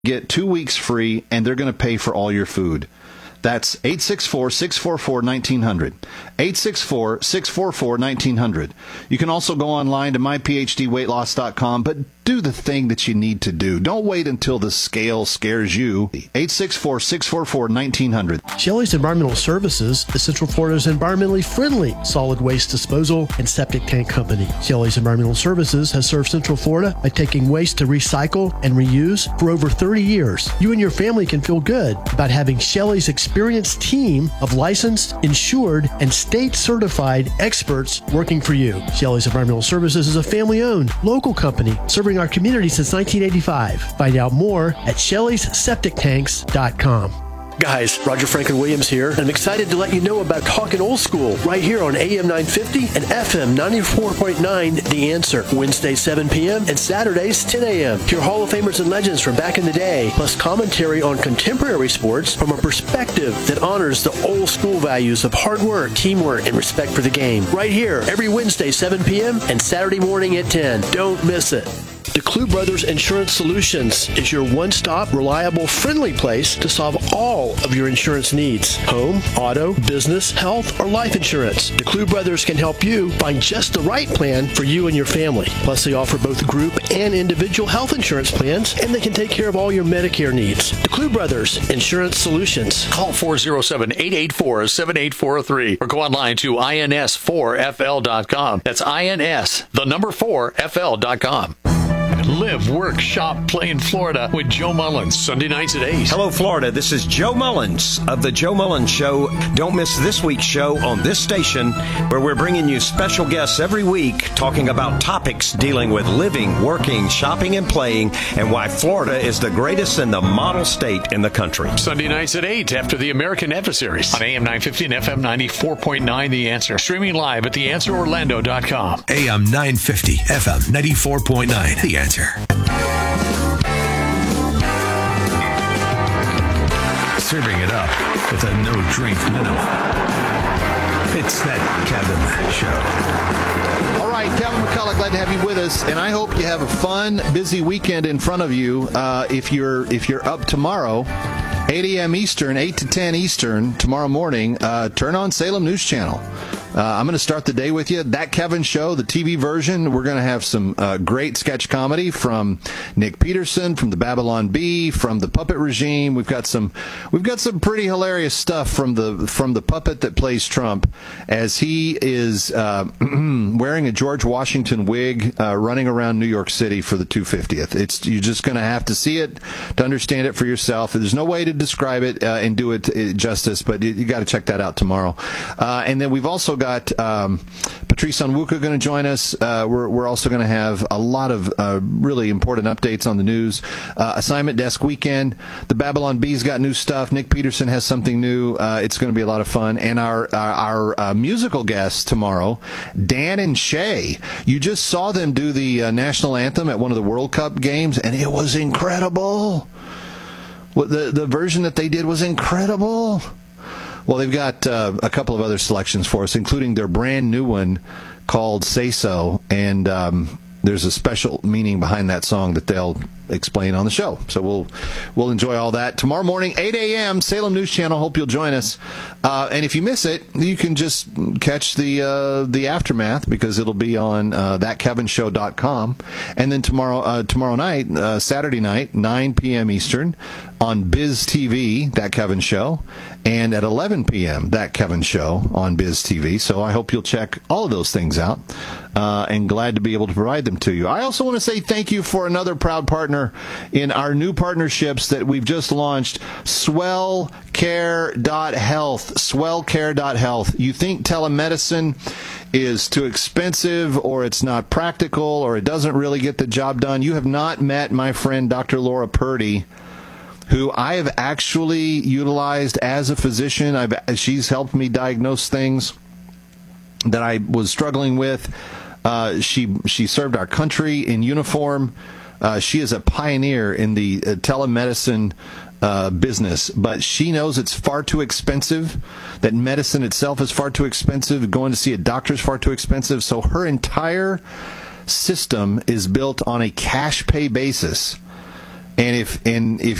Get 2 weeks free, and they're going to pay for all your food. That's 864-644-1900. 864-644-1900. You can also go online to myphdweightloss.com, but do the thing that you need to do. Don't wait until the scale scares you. 864-644-1900. Shelley's Environmental Services is Central Florida's environmentally friendly solid waste disposal and septic tank company. Shelley's Environmental Services has served Central Florida by taking waste to recycle and reuse for over 30 years. You and your family can feel good about having Shelley's experienced team of licensed, insured, and state-certified experts working for you. Shelley's Environmental Services is a family-owned, local company serving our community since 1985. Find out more at Shelley'sSepticTanks.com. Guys, Roger Franklin Williams here, and I'm excited to let you know about Talkin' Old School right here on AM 950 and FM 94.9 The Answer. Wednesdays 7 p.m. and Saturdays 10 a.m. Hear Hall of Famers and legends from back in the day, plus commentary on contemporary sports from a perspective that honors the old school values of hard work, teamwork, and respect for the game. Right here, every Wednesday 7 p.m. and Saturday morning at 10. Don't miss it. DeClue Brothers Insurance Solutions is your one-stop, reliable, friendly place to solve all of your insurance needs. Home, auto, business, health, or life insurance. DeClue Brothers can help you find just the right plan for you and your family. Plus, they offer both group and individual health insurance plans, and they can take care of all your Medicare needs. DeClue Brothers Insurance Solutions. Call 407-884-7843 or go online to ins4fl.com. That's INS, the number 4fl.com. Live, work, shop, play in Florida with Joe Mullins, Sunday nights at 8. Hello, Florida. This is Joe Mullins of The Joe Mullins Show. Don't miss this week's show on this station, where we're bringing you special guests every week talking about topics dealing with living, working, shopping, and playing, and why Florida is the greatest and the model state in the country. Sunday nights at 8 after the American Adversaries on AM 950 and FM 94.9 The Answer. Streaming live at theanswerorlando.com. AM 950, FM 94.9 The Answer. Serving it up with a no-drink minimum. It's that Kevin Show. All right, Kevin McCullough, glad to have you with us, and I hope you have a fun, busy weekend in front of you. If you're up tomorrow, 8 a.m. Eastern, 8 to 10 Eastern, tomorrow morning, turn on Salem News Channel. I'm going to start the day with you. That Kevin Show, the TV version. We're going to have some great sketch comedy from Nick Peterson, from the Babylon Bee, from the Puppet Regime. We've got some pretty hilarious stuff from the puppet that plays Trump, as he is wearing a George Washington wig, running around New York City for the 250th. You're just going to have to see it to understand it for yourself. There's no way to describe it and do it justice, but you got to check that out tomorrow. And then we've also got Patrice Onwuka going to join us. We're also going to have a lot of really important updates on the news. Assignment Desk Weekend. The Babylon Bee's got new stuff. Nick Peterson has something new. It's going to be a lot of fun. And our musical guests tomorrow, Dan and Shay. You just saw them do the national anthem at one of the World Cup games, and it was incredible. The version that they did was incredible. Well, they've got a couple of other selections for us, including their brand new one called Say So, and there's a special meaning behind that song that they'll explain on the show. So we'll enjoy all that. Tomorrow morning, 8 a.m., Salem News Channel. Hope you'll join us. And if you miss it, you can just catch the aftermath, because it'll be on thatkevinshow.com. And then tomorrow night, Saturday night, 9 p.m. Eastern, on Biz TV, That Kevin Show, and at 11 p.m., That Kevin Show on Biz TV. So I hope you'll check all of those things out, and glad to be able to provide them to you. I also want to say thank you for another proud partner in our new partnerships that we've just launched, SwellCare.Health. SwellCare.Health. You think telemedicine is too expensive, or it's not practical, or it doesn't really get the job done? You have not met my friend Dr. Laura Purdy, who I have actually utilized as a physician. She's helped me diagnose things that I was struggling with. She served our country in uniform. She is a pioneer in the telemedicine business, but she knows it's far too expensive, that medicine itself is far too expensive, going to see a doctor is far too expensive, so her entire system is built on a cash pay basis. And if